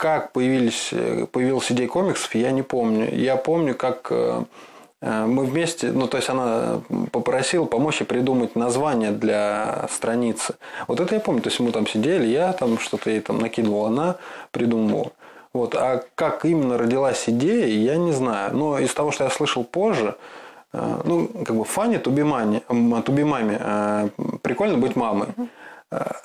как появилась идея комиксов, я не помню. Я помню, как мы вместе, ну, то есть она попросила помочь ей придумать название для страницы. Вот это я помню. То есть мы там сидели, я там что-то ей там накидывал, она придумывала. Вот. А как именно родилась идея, я не знаю. Но из того, что я слышал позже, ну, как бы funny to be mommy, прикольно быть мамой.